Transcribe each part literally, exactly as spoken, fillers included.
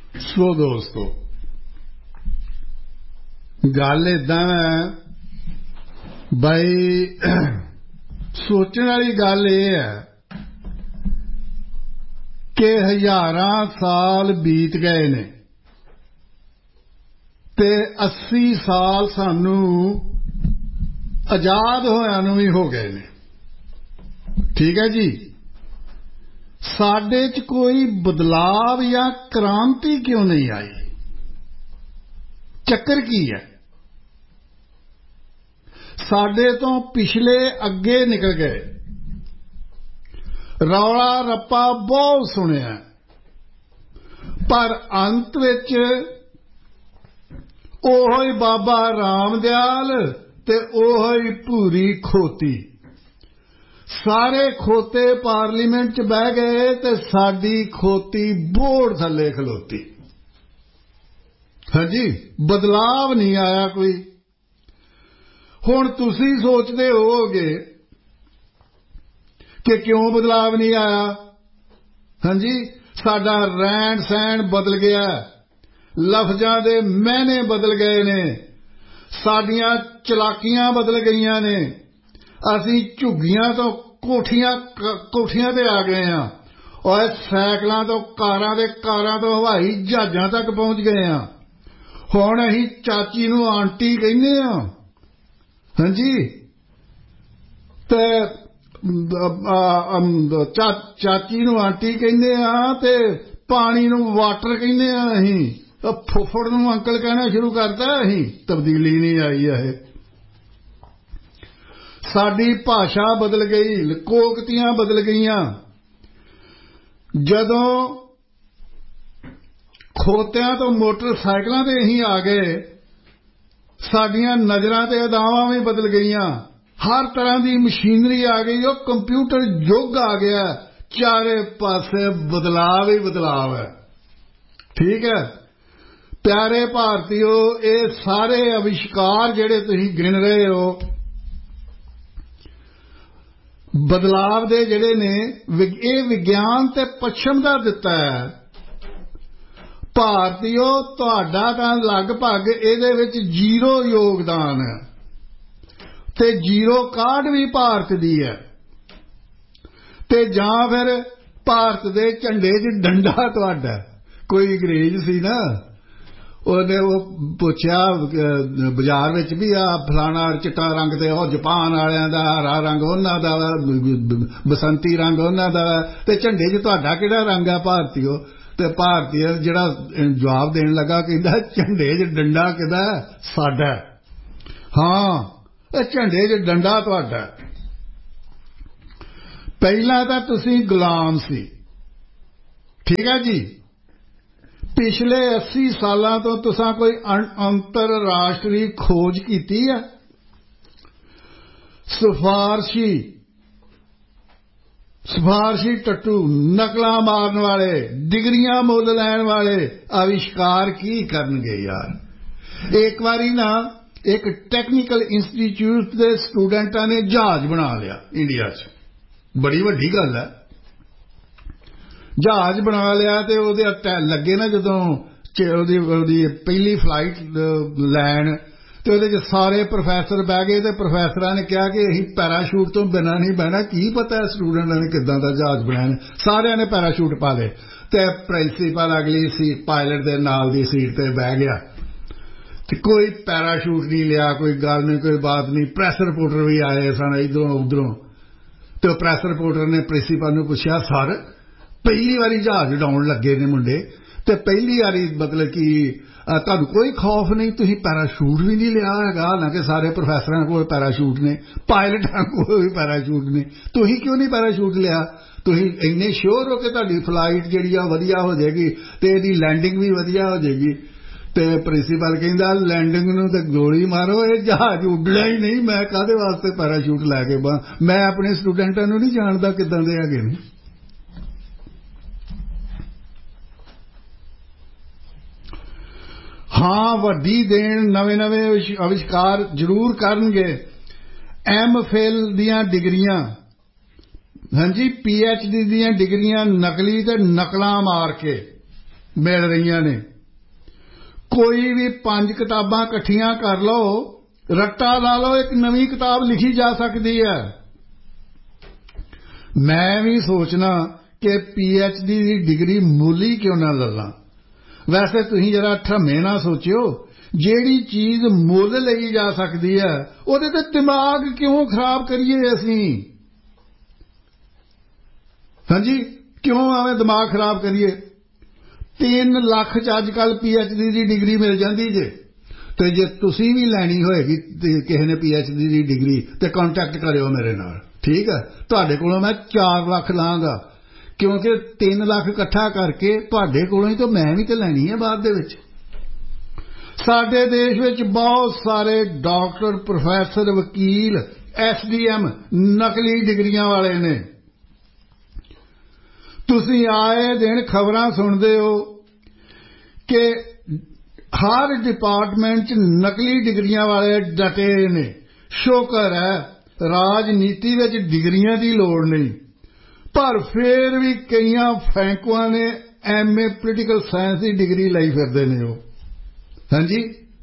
सो दोस्तों गल इदां है बई सोचने वाली गल यह है कि हजारां साल बीत गए ने ते अस्सी साल सानू आजाद होया नूं भी हो गए ने। ठीक है जी, साडे च कोई बदलाव या क्रांति क्यों नहीं आई? चक्कर की है? साडे तो पिछले अगे निकल गए, रौला रप्पा बहुत सुनिया, पर अंत विच ओही बाबा रामदयाल ते ओही भूरी खोती, सारे खोते पार्लीमेंट च बह गए ते साडी खोती बोर्ड थले खलोती। हाँ जी, बदलाव नहीं आया कोई। हुण तुसी सोचते होगे कि क्यों बदलाव नहीं आया? हाँ जी, साडा रहन सहन बदल गया, लफ्जां दे मैने बदल गए ने, साडियां चलाकियां बदल गईयां ने, असी झुग्गियां तो कोठियां कोठियां ते आ गए हैं और सैकलों तो कारां ते कारां तो हवाई जहाजां तक पहुंच गए हैं। हुण असीं चाची नूं आंटी कहने आ। हाँ जी, ते चा, चाची नूं आंटी कहने आ ते पानी नूं वाटर कहने आ। असीं फुफड़ नूं अंकल कहना शुरू करता। असीं तब्दीली नहीं आई है। साडी भाषा बदल गई, लोकोक्तियां बदल गईयां। जदों खोतियां तो मोटरसाइकिलों ते असीं आ गए, साडियां नज़रां ते अदावां भी बदल गईयां। हर तरह की मशीनरी आ गई, वो कंप्यूटर युग आ गया, चारे पासे बदलाव ही बदलाव है। ठीक है प्यारे भारतीयो, ये सारे आविष्कार जिहड़े तुसीं गिन रहे हो, बदलाव दे जिहड़े ने, ये विज्ञान ते पश्चिम दा दिता है। भारतीयो तुहाडा तां लगभग इहदे विच जीरो योगदान है ते जीरो काढ भी भारत दी है। ते जां फिर भारत दे झंडे च डंडा तुहाडा। कोई अंग्रेज सी ना, उहने वो पुछया बाजार विच भी आ फलाना चिट्टा रंग ते ओ जापान वालियां दा, हरा रंग उन्हां दा, बसंती रंग उन्हां दा, ते झंडे च तुहाडा किहड़ा रंग है भारतीयो? ते भारतीय जिहड़ा जवाब देण लगा कहंदा झंडे च डंडा किहदा? साडा। हाँ, झंडे च डंडा तुहाडा। पहला तां तुसीं गुलाम सी। ठीक है जी, पिछले अस्सी सालां तो तुसां कोई अंतरराष्ट्रीय खोज कीती है? सिफारशी सिफारशी टट्टू, नकलां मारन वाले, डिग्रियां मुल लैण वाले आविष्कार की करनगे यार? एक बारी ना एक टेक्निकल इंस्टीट्यूट के स्टूडेंटां ने जहाज बना लिया इंडिया च, बड़ी वड्डी गल है। जहाज बना लिया ते ओहदे लगे ना जदों पहली फ्लाइट लैन, तो वो सारे प्रोफैसर बह गए ते प्रोफैसरां ने कहा कि असीं पैराशूट तो बिना नहीं बहना, की पता स्टूडेंटां ने किदां दा जहाज बनाया। सारियां ने पैराशूट पा ले ते प्रिंसीपल अगली सीट पायलट दे नाल दी सीट ते बह गया ते कोई पैराशूट नहीं लिया, कोई गल नहीं, कोई बात नहीं। प्रैस रिपोर्टर भी आए सन इधरों उधरों, तो प्रैस रिपोर्टर ने प्रिंसीपल नूं पुछया, सर पहली बारी जहाज उड़ाउण लगे ने मुंडे, ते पहली बारी मतलब कि तुहानूं कोई खौफ नहीं, तुसीं पैराशूट भी नहीं लिया हैगा? हालांकि सारे प्रोफैसरां कोल पैराशूट ने, पायलटां कोल भी पैराशूट ने, तुसीं क्यों नहीं पैराशूट लिया? तुसीं इन्ने श्योर हो कि तुहाडी फ्लाइट जिहड़ी आ वधिया हो जाएगी ते इहदी लैंडिंग भी वधिया हो जाएगी? ते प्रिंसीपल कहंदा लैंडिंग नूं ते गोली मारो, ये जहाज उड्डना ही नहीं, मैं काहदे वास्ते पैराशूट लैके बां? मैं अपने स्टूडेंटां नूं नहीं जाणदा किदां दे हैगे ने। हाँ, वड्डी देन नवे नवे आविष्कार जरूर करनगे। एम फिल दियां डिग्रियां, हाँ जी, पी एच डी दियां डिग्रियां नकली ते नकलां मार के मिल रही ने। कोई भी पांच किताबां इकट्ठियां कर लो, रट्टा ला लो, एक नवी किताब लिखी जा सकती है। मैं भी सोचना कि पीएचडी की डिग्री मुल ही क्यों ना ला। वैसे तुसीं जरा ठम्मे ना सोचियो, ਜਿਹੜੀ चीज़ मुल ਲਈ जा सकती है ਉਹਦੇ ਤੇ दिमाग क्यों खराब करिए ਅਸੀਂ। हाँ जी, क्यों आवें दिमाग खराब करिए। तीन लाख च अजकल पीएचडी की डिग्री मिल जाती जे, तो जे तुसीं भी लैनी होएगी किसी ने पीएचडी की डिग्री तो कॉन्टैक्ट करियो मेरे नाल, ठीक है। तुहाडे कोलों मैं चार लाख लांगा, क्योंकि तीन लाख इकट्ठा करके तुहाडे कोलों ही तो मैं भी तो लैनी है बाद दे विच। साडे देश विच बहुत सारे डॉक्टर, प्रोफैसर, वकील, एसडीएम नकली डिग्रियां वाले ने। तुसीं आए दिन खबरां सुनदे हो कि हर डिपार्टमेंट च नकली डिग्रियां वाले डटे ने। शुक्र है राजनीति विच डिग्रियां दी लोड़ नहीं, पर फिर भी कईयां फैंकुआं ने एम ए पोलिटिकल साइंस की डिग्री लई फिरदे ने। वो हाँ जी,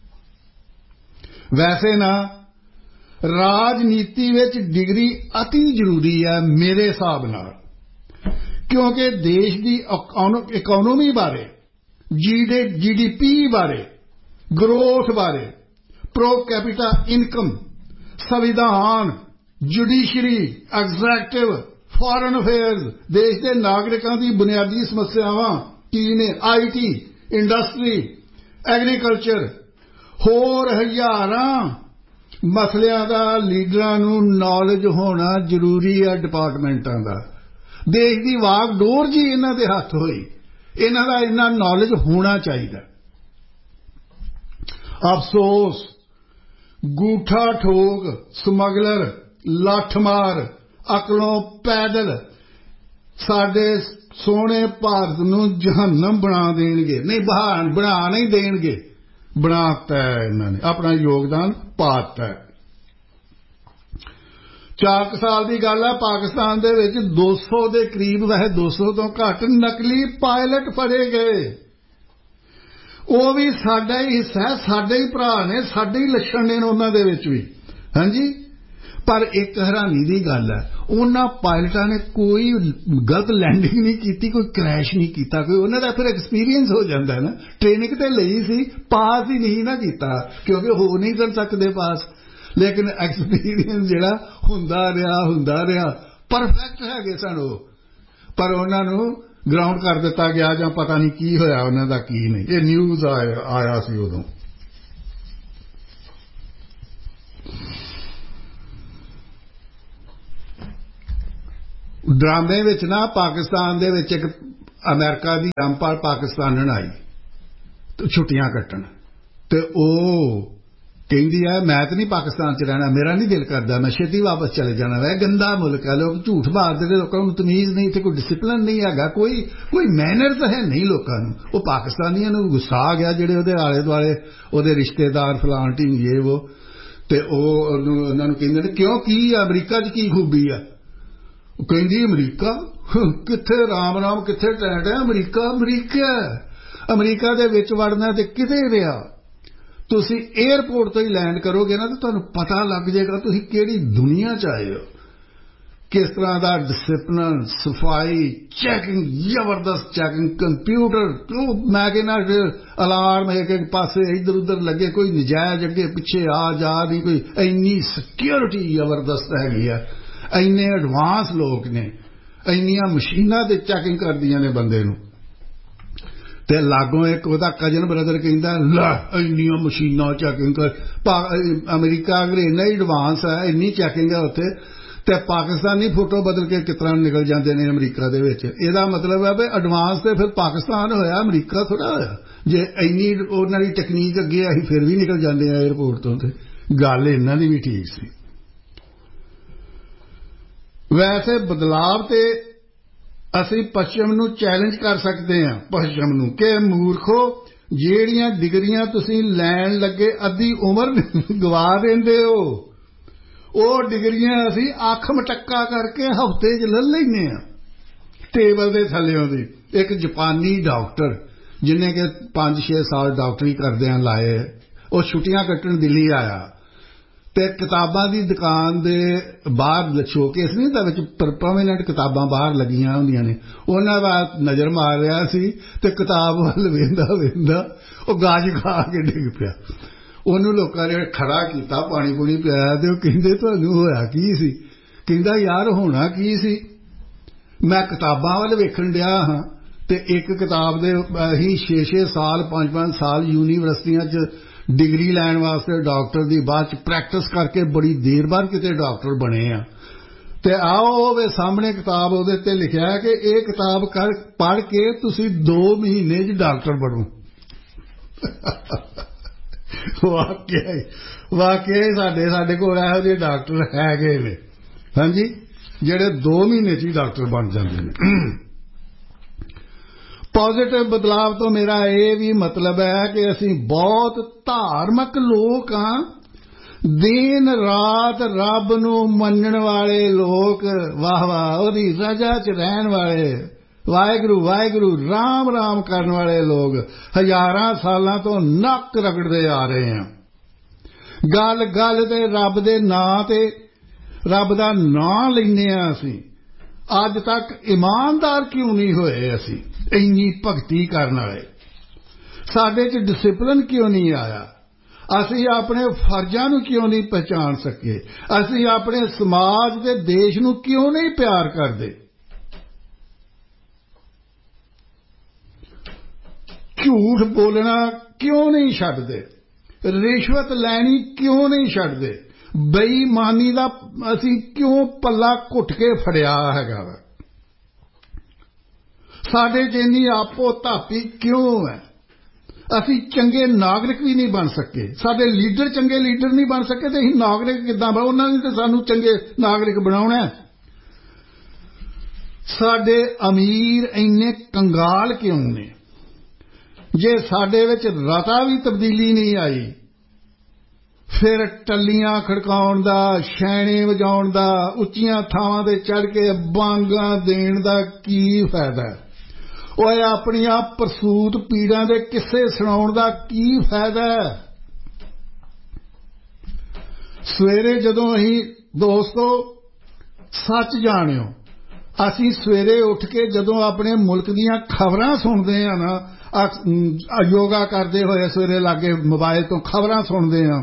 वैसे ना राजनीति विच डिग्री अति जरूरी है मेरे हिसाब नाल, क्योंकि देश की इकोनॉमी बारे, जीडीपी बारे, ग्रोथ बारे, प्रो कैपिटा इनकम, संविधान, जुडिशरी, एग्जैक्टिव, फॉरेन अफेयर्स, देश के नागरिकों की बुनियादी समस्यावां की ने, आई टी, इंडस्ट्री, एग्रीकल्चर, होर हज़ारां मसलियां दा लीडरां नूं नॉलेज होना जरूरी है। डिपार्टमेंटां दा देश की वागडोर जी इन्हां दे हत्थ होई, इन्हां दा इन्ना नॉलेज होना चाहिए। अफसोस गूठा ठोक, स्मगलर, लठमार, अकलों पैदल साडे सोने भारत नूं जहन्नम बना देणगे। नहीं बहान बना नहीं देणगे, बनाता है इन्होंने, अपना योगदान पाता है। चार साल की गल है, पाकिस्तान दे विच दो सौ के करीब, वैसे दो सौ तो घट नकली पायलट फड़े गए। वो भी साडा ही हिस्सा है, साडे ही भरा ने, साडे ही लक्षण ने उन्हां दे विच भी। हाँ जी, पर एक हैरानी की गल है, उन्हां पायलटां ने कोई गलत लैंडिंग नहीं की, कोई क्रैश नहीं किया, कोई उन्हां दा फिर एक्सपीरियंस हो जाता है ना। ट्रेनिंग तो लई सी, पास ही नहीं ना किया, क्योंकि हो नहीं कर सकते पास, लेकिन एक्सपीरियंस जिहड़ा हुंदा रहा हुंदा रहा परफेक्ट है सन वो, पर उन्होंने ग्राउंड कर दिता गया जां पता नहीं की होया उन्हां दा की नहीं। ये न्यूज़ आया आया सी उदों। ड्रामे विच ना पाकिस्तान दे विच एक अमेरिका दी रामपाल पाकिस्तानन आई तो छुट्टियां कट्टण, ते ओ कहती है मैं तो नहीं पाकिस्तान च रहना, मेरा नहीं दिल करता, मैं छेती वापस चले जाना। वह गंदा मुल्क है, लोग झूठ मारते थे, लोगों को तमीज़ नहीं थे, कोई डिसिपलिन नहीं है, कोई कोई मैनर्स है नहीं लोगों को। वो पाकिस्तानियों को गुस्सा आ गया जिहड़े उहदे आले दुआले उहदे रिश्तेदार फलान ढींग ये वो, ते उन्होंने कहंदे ने क्यों की अमरीका च की खूबी है। कहंदी अमरीका कित्थे राम राम कित्थे टैंट है, अमरीका अमरीका अमरीका दे विच वड़ना ते किते रिहा। तुसी एयरपोर्ट तो ही लैंड करोगे ना तो तुहानूं पता लग जाएगा तुसी किहड़ी दुनिया च आए हो, किस तरह का डिसिपलिन, सफाई, चैकिंग, जबरदस्त चैकिंग, कंप्यूटर, तो मैं कहना अलार्म एक एक पासे इधर उधर लगे, कोई नजायज अगे पिछे आ जा नहीं, कोई इन्नी सिक्योरिटी जबरदस्त हैगी है, इन्ने एडवांस लोग ने, इन्नियां मशीनां ते चैकिंग करदियां ने बंदे नूं। ते लागों एक ओहदा कजन ब्रदर कहंदा ला इन्नियां मशीनां चैकिंग कर। अमरीका अगर इन्ना ही एडवांस है, इन्नी चैकिंग है उत्थे, ते पाकिस्तानी फोटो बदल के किस तरह निकल जाते हैं अमरीका दे विच। इहदा मतलब है भी एडवांस तो फिर पाकिस्तान होया, अमरीका थोड़ा होया। जे इन्नी उन्हां दी टैक्नीक अगे असीं फिर भी निकल जाते हैं एयरपोर्ट तो, ते गल इन्हां दी भी ठीक सी। वैसे बदलाव ते असी पश्चिम नूं चैलेंज कर सकते हैं, पश्चिम नूं कि मूर्खो ਜਿਹੜੀਆਂ डिग्रियां तुसीं लैण लगे अद्धी उम्र गवा देंदे हो, ਉਹ डिग्रियां असी अख मटक्का करके हफ्ते च ले लैने आ टेबल के थल्लियों दी। एक जापानी डॉक्टर जिन्हें कि पांच छे साल डॉक्टरी करदियां लाए वो छुट्टियां कट्टण दिल्ली आया ते किताबां दी दुकान दे बाहर शोकेस नहीं हुंदा विच परमानेंट किताबां बाहर लगियां हुंदियां ने उन्हां दा नज़र मार रिहा सी ते किताब वल वेंदा वेंदा वो गाज खा के डिग पिया ਉਹਨੂੰ ਲੋਕਾਂ ਨੇ ਖੜਾ ਕੀਤਾ ਪਾਣੀ ਪੂਣੀ ਪਿਆਇਆ ਤੇ ਉਹ ਕਹਿੰਦੇ ਤੁਹਾਨੂੰ ਹੋਇਆ ਕੀ ਸੀ ਕਹਿੰਦਾ ਯਾਰ ਹੋਣਾ ਕੀ ਸੀ ਮੈਂ ਕਿਤਾਬਾਂ ਵੱਲ ਵੇਖਣ ਡਿਆ ਹਾਂ ਤੇ ਇੱਕ ਕਿਤਾਬ ਦੇ ਅਸੀਂ ਛੇ ਛੇ ਸਾਲ ਪੰਜ ਪੰਜ ਸਾਲ ਯੂਨੀਵਰਸਿਟੀਆਂ 'ਚ ਡਿਗਰੀ ਲੈਣ ਵਾਸਤੇ ਡਾਕਟਰ ਦੀ ਬਾਅਦ 'ਚ ਪ੍ਰੈਕਟਿਸ ਕਰਕੇ ਬੜੀ ਦੇਰ ਬਾਅਦ ਕਿਤੇ ਡਾਕਟਰ ਬਣੇ ਆ ਤੇ ਆਓ ਉਹਦੇ ਸਾਹਮਣੇ ਕਿਤਾਬ ਉਹਦੇ ਤੇ ਲਿਖਿਆ ਕਿ ਇਹ ਕਿਤਾਬ ਕਰ ਪੜ੍ਹ ਕੇ ਤੁਸੀਂ ਦੋ ਮਹੀਨੇ 'ਚ ਡਾਕਟਰ ਬਣੋ ਵਾਕਿਆ ਵਾਕਿਆ ਸਾਡੇ ਸਾਡੇ ਕੋਲ ਇਹੋ ਜਿਹੇ ਡਾਕਟਰ ਹੈਗੇ ਨੇ ਹਾਂਜੀ ਜਿਹੜੇ ਦੋ ਮਹੀਨੇ 'ਚ ਹੀ ਡਾਕਟਰ ਬਣ ਜਾਂਦੇ ਨੇ ਪੋਜ਼ਿਟਿਵ ਬਦਲਾਵ ਤੋਂ ਮੇਰਾ ਇਹ ਵੀ ਮਤਲਬ ਹੈ ਕਿ ਅਸੀਂ ਬਹੁਤ ਧਾਰਮਿਕ ਲੋਕ ਹਾਂ ਦਿਨ ਰਾਤ ਰੱਬ ਨੂੰ ਮੰਨਣ ਵਾਲੇ ਲੋਕ ਵਾਹ ਵਾਹ ਉਹਦੀ ਰਜ਼ਾ 'ਚ ਰਹਿਣ ਵਾਲੇ ਵਾਹਿਗੁਰੂ ਵਾਹਿਗੁਰੂ ਰਾਮ ਰਾਮ ਕਰਨ ਵਾਲੇ ਲੋਕ ਹਜ਼ਾਰਾਂ ਸਾਲਾਂ ਤੋਂ ਨੱਕ ਰਗੜਦੇ ਆ ਰਹੇ ਹਾਂ ਗੱਲ ਗੱਲ ਤੇ ਰੱਬ ਦੇ ਨਾਂ ਤੇ ਰੱਬ ਦਾ ਨਾਂ ਲੈਂਦੇ ਹਾਂ ਅਸੀਂ ਅੱਜ ਤੱਕ ਇਮਾਨਦਾਰ ਕਿਉਂ ਨਹੀਂ ਹੋਏ ਅਸੀਂ ਇੰਨੀ ਭਗਤੀ ਕਰਨ ਵਾਲੇ ਸਾਡੇ 'ਚ ਡਿਸਿਪਲਿਨ ਕਿਉਂ ਨਹੀਂ ਆਇਆ ਅਸੀਂ ਆਪਣੇ ਫਰਜ਼ਾਂ ਨੂੰ ਕਿਉਂ ਨਹੀਂ ਪਹਿਚਾਣ ਸਕੇ ਅਸੀਂ ਆਪਣੇ ਸਮਾਜ ਤੇ ਦੇਸ਼ ਨੂੰ ਕਿਉਂ ਨਹੀਂ ਪਿਆਰ ਕਰਦੇ ਝੂਠ ਬੋਲਣਾ ਕਿਉਂ ਨਹੀਂ ਛੱਡਦੇ ਰਿਸ਼ਵਤ ਲੈਣੀ ਕਿਉਂ ਨਹੀਂ ਛੱਡਦੇ ਬੇਈਮਾਨੀ ਦਾ ਅਸੀਂ ਕਿਉਂ ਪੱਲਾ ਘੁੱਟ ਕੇ ਫੜਿਆ ਹੈਗਾ ਵਾ ਸਾਡੇ 'ਚ ਇੰਨੀ ਆਪੋ ਧਾਪੀ ਕਿਉਂ ਹੈ ਅਸੀਂ ਚੰਗੇ ਨਾਗਰਿਕ ਵੀ ਨਹੀਂ ਬਣ ਸਕੇ ਸਾਡੇ ਲੀਡਰ ਚੰਗੇ ਲੀਡਰ ਨਹੀਂ ਬਣ ਸਕੇ ਤੇ ਅਸੀਂ ਨਾਗਰਿਕ ਕਿੱਦਾਂ ਬਣ ਉਹਨਾਂ ਨੇ ਤਾਂ ਸਾਨੂੰ ਚੰਗੇ ਨਾਗਰਿਕ ਬਣਾਉਣਾ ਸਾਡੇ ਅਮੀਰ ਇੰਨੇ ਕੰਗਾਲ ਕਿਉਂ ਨੇ ਜੇ ਸਾਡੇ ਵਿੱਚ ਰਤਾ ਵੀ ਤਬਦੀਲੀ ਨਹੀਂ ਆਈ ਫਿਰ ਟੱਲੀਆਂ ਖੜਕਾਉਣ ਦਾ ਛੈਣੇ ਵਜਾਉਣ ਦਾ ਉੱਚੀਆਂ ਥਾਵਾਂ ਤੇ ਚੜ੍ਹ ਕੇ ਬਾਂਗਾਂ ਦੇਣ ਦਾ ਕੀ ਫਾਇਦਾ ਓਏ ਆਪਣੀਆਂ ਪ੍ਰਸੂਤ ਪੀੜਾਂ ਦੇ ਕਿੱਸੇ ਸੁਣਾਉਣ ਦਾ ਕੀ ਫਾਇਦਾ ਸਵੇਰੇ ਜਦੋਂ ਅਸੀਂ ਦੋਸਤੋ ਸੱਚ ਜਾਣਿਓ ਅਸੀਂ ਸਵੇਰੇ ਉੱਠ ਕੇ ਜਦੋਂ ਆਪਣੇ ਮੁਲਕ ਦੀਆਂ ਖਬਰਾਂ ਸੁਣਦੇ ਹਾਂ ਨਾ ਯੋਗਾ ਕਰਦੇ ਹੋਏ ਸਵੇਰੇ ਲਾਗੇ ਮੋਬਾਈਲ ਤੋਂ ਖਬਰਾਂ ਸੁਣਦੇ ਹਾਂ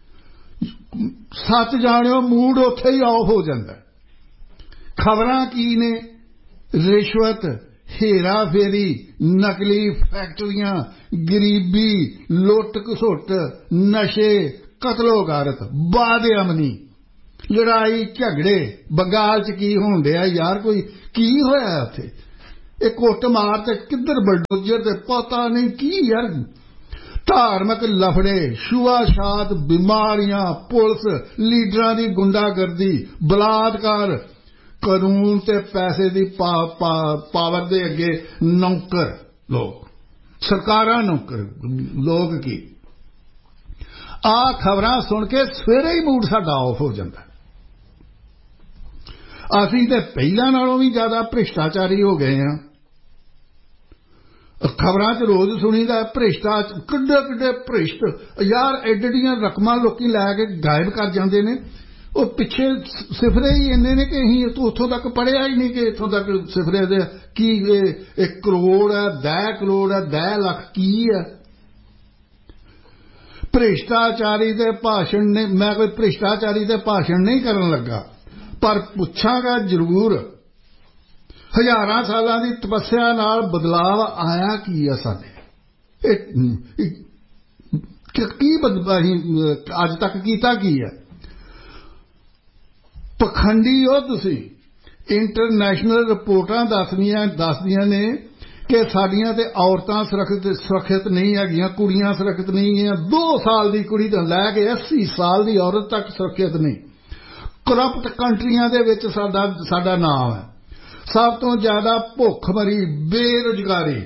ਸੱਚ ਜਾਣਿਓ ਮੂਡ ਉੱਥੇ ਹੀ ਆਫ ਹੋ ਜਾਂਦਾ ਖਬਰਾਂ ਕੀ ਨੇ ਰਿਸ਼ਵਤ ਹੇਰਾ ਫੇਰੀ ਨਕਲੀ ਫੈਕਟਰੀਆਂ ਗਰੀਬੀ ਲੁੱਟ ਘਸੁੱਟ ਨਸ਼ੇ ਕਤਲੋਗਾਰਤ ਬਾਦ-ਅਮਨੀ ਲੜਾਈ ਝਗੜੇ ਬੰਗਾਲ 'ਚ ਕੀ ਹੋਣ ਡਿਆ ਯਾਰ ਕੋਈ ਕੀ ਹੋਇਆ ਉੱਥੇ ਇਹ ਕੁੱਟ ਮਾਰ ਤੇ ਕਿੱਧਰ ਬਲਡੋਜ਼ਰ ਤੇ ਪਤਾ ਨਹੀਂ ਕੀ ਯਾਰ ਧਾਰਮਿਕ ਲਫੜੇ ਛੂਆਛਾਤ ਬਿਮਾਰੀਆਂ ਪੁਲਿਸ ਲੀਡਰਾਂ ਦੀ ਗੁੰਡਾਗਰਦੀ ਬਲਾਤਕਾਰ ਕਾਨੂੰਨ ਤੇ ਪੈਸੇ ਦੀ ਪਾਵਰ ਦੇ ਅੱਗੇ ਨੌਕਰ ਲੋਕ ਸਰਕਾਰਾਂ ਨੌਕਰ ਲੋਕ ਕੀ ਆਹ ਖਬਰਾਂ ਸੁਣ ਕੇ ਸਵੇਰੇ ਹੀ ਮੂਡ ਸਾਡਾ ਆਫ ਹੋ ਜਾਂਦਾ ਅਸੀਂ ਤੇ ਪਹਿਲਾਂ ਨਾਲੋਂ ਵੀ ਜ਼ਿਆਦਾ ਭ੍ਰਿਸ਼ਟਾਚਾਰੀ ਹੋ ਗਏ ਹਾਂ ਖਬਰਾਂ 'ਚ ਰੋਜ਼ ਸੁਣੀਦਾ ਭ੍ਰਿਸ਼ਟਾਚਾਰ ਕਿੱਡੇ ਕਿੱਡੇ ਭ੍ਰਿਸ਼ਟ ਯਾਰ ਐਡੀਆਂ ਰਕਮਾਂ ਲੋਕੀ ਲੈ ਕੇ ਗਾਇਬ ਕਰ ਜਾਂਦੇ ਨੇ ਉਹ ਪਿੱਛੇ ਸਿਫਰੇ ਹੀ ਇੰਨੇ ਨੇ ਕਿ ਅਸੀਂ ਉੱਥੋਂ ਤੱਕ ਪੜ੍ਹਿਆ ਹੀ ਨਹੀਂ ਕਿ ਇੱਥੋਂ ਤੱਕ ਸਿਫਰੇ ਦੇ ਕੀ ਇੱਕ ਕਰੋੜ ਹੈ ਦਸ ਕਰੋੜ ਹੈ ਦਸ ਲੱਖ ਕੀ ਹੈ ਭ੍ਰਿਸ਼ਟਾਚਾਰੀ ਦੇ ਭਾਸ਼ਣ ਨੇ ਮੈਂ ਕੋਈ ਭ੍ਰਿਸ਼ਟਾਚਾਰੀ ਦੇ ਭਾਸ਼ਣ ਨਹੀਂ ਕਰਨ ਲੱਗਾ ਪਰ ਪੁੱਛਾਂਗਾ ਜ਼ਰੂਰ ਹਜ਼ਾਰਾਂ ਸਾਲਾਂ ਦੀ ਤਪੱਸਿਆ ਨਾਲ ਬਦਲਾਵ ਆਇਆ ਕੀ ਹੈ ਸਾਡੇ ਇਹ ਕੀ ਬਦਲਾਅ ਅੱਜ ਤੱਕ ਕੀਤਾ ਕੀ ਹੈ ਪਖੰਡੀ ਹੋ ਤੁਸੀਂ ਇੰਟਰਨੈਸ਼ਨਲ ਰਿਪੋਰਟਾਂ ਦੱਸਦੀਆਂ ਦੱਸਦੀਆਂ ਨੇ ਕਿ ਸਾਡੀਆਂ ਤੇ ਔਰਤਾਂ ਸੁਰੱਖਿਅਤ ਸੁਰੱਖਿਅਤ ਨਹੀਂ ਹੈਗੀਆਂ ਕੁੜੀਆਂ ਸੁਰੱਖਿਅਤ ਨਹੀਂ ਹੈ ਦੋ ਸਾਲ ਦੀ ਕੁੜੀ ਤੋਂ ਲੈ ਕੇ ਅੱਸੀ ਸਾਲ ਦੀ ਔਰਤ ਤੱਕ ਸੁਰੱਖਿਅਤ ਨਹੀਂ ਕਰਪਟ ਕੰਟਰੀਆਂ ਦੇ ਵਿੱਚ ਸਾਡਾ ਸਾਡਾ ਨਾਮ ਹੈ ਸਭ ਤੋਂ ਜ਼ਿਆਦਾ ਭੁੱਖਮਰੀ ਬੇਰੁਜ਼ਗਾਰੀ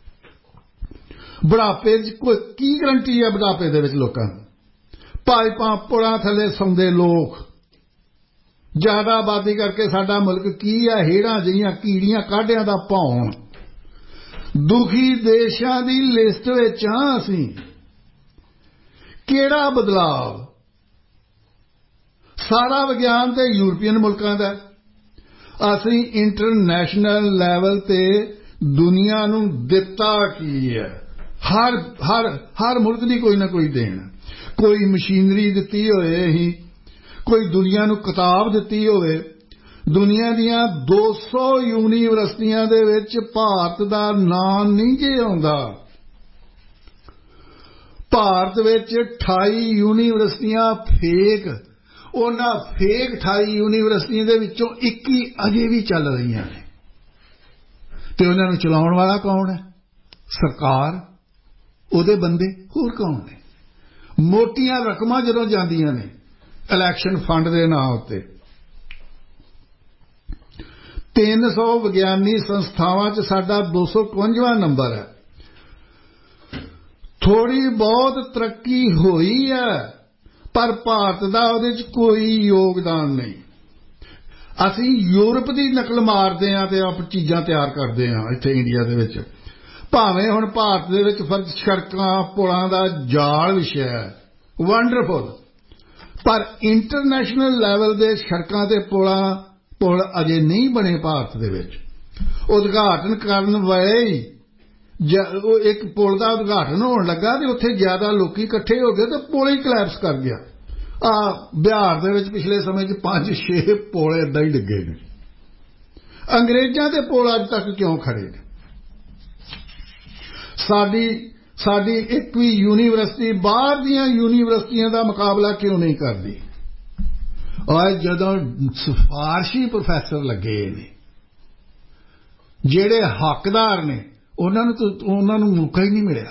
ਬੁਢਾਪੇ 'ਚ ਕੋਈ ਕੀ ਗਰੰਟੀ ਹੈ ਬੁਢਾਪੇ ਦੇ ਵਿੱਚ ਲੋਕਾਂ ਨੂੰ ਪਾਈਪਾਂ ਪੁਲਾਂ ਥੱਲੇ ਸੌਂਦੇ ਲੋਕ ਜ਼ਿਆਦਾ ਆਬਾਦੀ ਕਰਕੇ ਸਾਡਾ ਮੁਲਕ ਕੀ ਹੈ ਹੇੜਾਂ ਜਿਹੀਆਂ ਕੀੜੀਆਂ ਕਾਢਿਆਂ ਦਾ ਭੌਣ दुखी देशां दी लिस्ट विच हां असीं किहड़ा बदलाव सारा विग्यान ते यूरोपीयन मुल्कां दा असीं इंटरनेशनल लैवल ते दुनिया नूं दिता की है हर हर हर मुल्क दी कोई ना कोई देन कोई मशीनरी दिती होए ही कोई दुनिया नूं किताब दिती होवे दुनिया दियां दो सौ यूनीवर्सिटियां दे विच भारत दा नाम नहीं जे आउंदा भारत विच अठाई यूनीवर्सिटियां फेक उन्हां फेक अठाई यूनीवर्सिटियां दे विचों इक्की अजे भी चल रही ने ते उन्हां नूं चलाउण वाला कौन है सरकार उहदे बंदे होर कौन ने मोटियां रकमां जदों जांदियां ने इलैक्शन फंड दे नां उत्ते तीन सौ विग्यानी संस्थावां च साडा दो सौ इकवंजावां नंबर है थोड़ी बहुत तरक्की होई है पर भारत दा उहदे च कोई योगदान नहीं असीं यूरोप दी नकल मारदे हां ते आप चीज़ां तैयार करदे हां इत्थे इंडिया दे विच भावें हुण भारत दे विच फर्ज सड़कां पुलां दा जाल विछिआ है वंडरफुल पर इंटरनेशनल लैवल दे सड़कां ते पुलां पुल अजे नहीं बने भारत दे विच उद्घाटन करन वाले एक पुल का उद्घाटन होने लगा तो उत्थे ज्यादा लोग इकट्ठे हो गए तो पुल ही कलैप्स कर गया आ बिहार दे विच पिछले समय च पांच छे पुल इदां ही डिगे ने अंग्रेजां दे पुल अज तक क्यों खड़े ने साडी साडी एक भी यूनीवर्सिटी बाहर दियां यूनीवर्सिटियां दा मुकाबला क्यों नहीं करदी और जदों सिफारशी प्रोफैसर लगे ने जिहड़े हकदार ने उन्होंने तो उन्होंने मौका ही नहीं मिलिया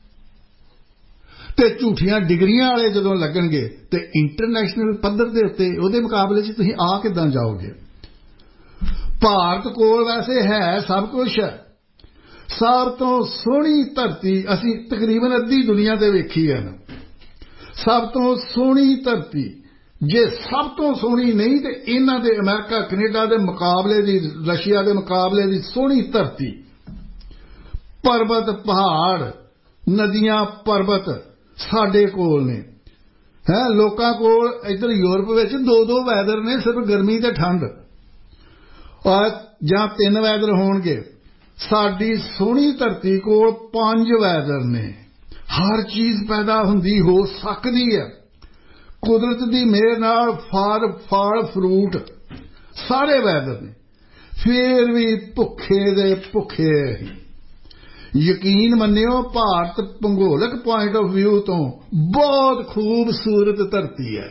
ते झूठियां डिग्रियां वाले जदों लगणगे ते इंटरनेशनल पद्धर दे उत्ते उहदे मुकाबले च तुसीं आ किदां जाओगे भारत कोल वैसे है सब कुछ है सब तो सोहनी धरती असीं तकरीबन अद्धी दुनिया ते वेखी है ना सब तो सोहनी धरती जे सब तो सोहनी नहीं तो इन्हां दे अमेरिका कनेडा दे मुकाबले दी रशिया दे मुकाबले दी सोहनी धरती पर्वत पहाड़ नदियां पर्वत साडे कोल ने है लोकां कोल इधर यूरोप विच दो दो वैदर ने सिर्फ गर्मी ते ठंड और जां तीन वैदर होणगे साडी सोहनी धरती कोल पांच वैदर ने हर चीज पैदा हुंदी हो सकदी है कुदरत दी मेहर नाल फल फल फ्रूट सारे वैदर ने फिर भी भुखे दे भुखे यकीन मन्नियो भारत भूगोलक पॉइंट ऑफ व्यू तो बहुत खूबसूरत धरती है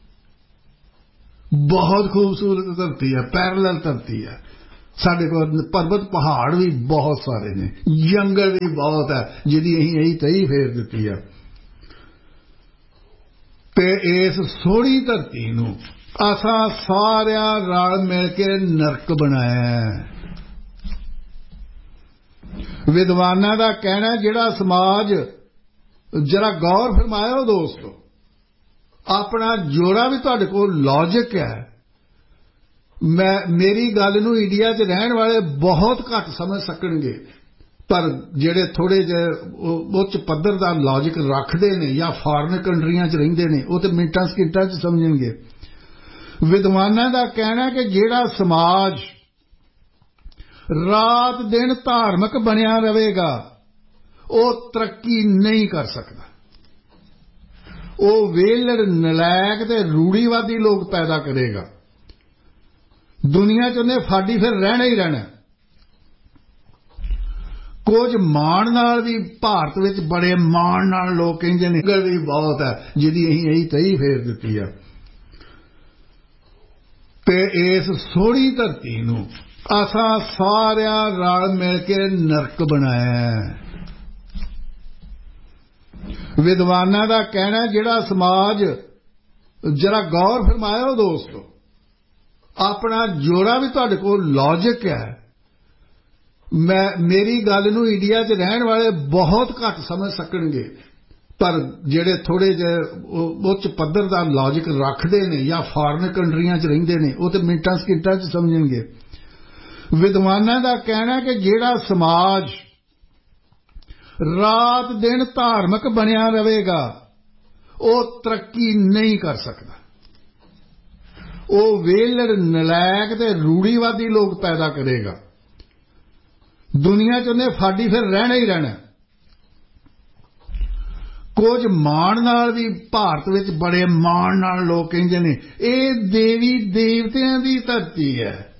बहुत खूबसूरत धरती है पैरेलल धरती है साडे कोल पर्वत पहाड़ भी बहुत सारे ने जंगल भी बहुत है जिहदी असीं यही तही फेर दित्ती है ते इस सोहनी धरती नूं असां सारियां रल मिल के नरक बनाया है विद्वानां दा कहना जिहड़ा समाज जरा गौर फरमायो दोस्तों अपना जोड़ा भी तुहाडे कोल लॉजिक है मैं मेरी गल नूं इंडिया च रहण वाले बहुत घट समझ सकणगे पर जिहड़े थोड़े जिहे उच्च पद्धर दा लॉजिक रखदे ने या फॉरेन कंट्रियां च रहिंदे ने वो ते मिंटां सकिंटां च समझणगे विद्वानां दा कहना कि जिहड़ा समाज रात दिन धार्मिक बनिया रहेगा वो तरक्की नहीं कर सकता वो वेलड़ नलैक ते रूढ़ीवादी लोग पैदा करेगा दुनिया च उन्हें फाड़ी फिर रहना ही रहना कुछ मान नाल भी भारत विच बड़े मान नाल लोग कहिंदे ने गल भी बहुत है जिहदी असीं यही तही फेर दित्ती है ते इस सोहनी धरती नूं असां सारियां रल मिल के नरक बनाया है विद्वानां दा कहना जिहड़ा समाज जरा गौर फरमायो दोस्तों अपना जोड़ा भी तुहाडे कोल लॉजिक है मैं मेरी गल नूं इंडिया च रहण वाले बहुत घट समझ सकणगे पर जिहड़े थोड़े जिहे उच्च पद्धर दा लॉजिक रखदे ने या फॉरेन कंट्रियां च रहिंदे ने वो ते मिंटां सकिंटां च समझणगे विद्वानां दा कहना कि जिहड़ा समाज ਰਾਤ ਦਿਨ ਧਾਰਮਿਕ ਬਣਿਆ ਰਹੇਗਾ ਉਹ ਤਰੱਕੀ ਨਹੀਂ ਕਰ ਸਕਦਾ। ਉਹ ਵੇਲੜ ਨਲਾਇਕ ਤੇ ਰੂੜੀਵਾਦੀ ਲੋਕ ਪੈਦਾ ਕਰੇਗਾ। ਦੁਨੀਆ 'ਚ ਉਹਨੇ ਫਾਡੀ ਫਿਰ ਰਹਿਣਾ ਹੀ ਰਹਿਣਾ। ਕੁਝ ਮਾਣ ਨਾਲ ਵੀ ਭਾਰਤ ਵਿੱਚ ਬੜੇ ਮਾਣ ਨਾਲ ਲੋਕ ਕਹਿੰਦੇ ਨੇ ਇਹ ਦੇਵੀ ਦੇਵਤਿਆਂ ਦੀ ਧਰਤੀ ਹੈ।